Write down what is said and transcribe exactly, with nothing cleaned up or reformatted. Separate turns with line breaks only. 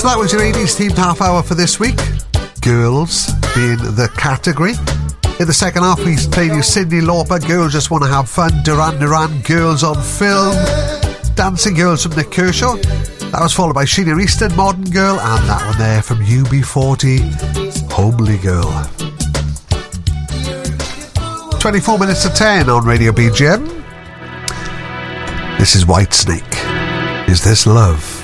So that was your eighties themed half hour for this week. Girls being the category. In the second half, we played you Cyndi Lauper, Girls Just Want to Have Fun, Duran Duran, Girls on Film, Dancing Girls from Nick Kershaw. That was followed by Sheena Easton, Modern Girl, and that one there from U B forty, Homely Girl. twenty-four minutes to ten on Radio B G M. This is Whitesnake. Is This Love?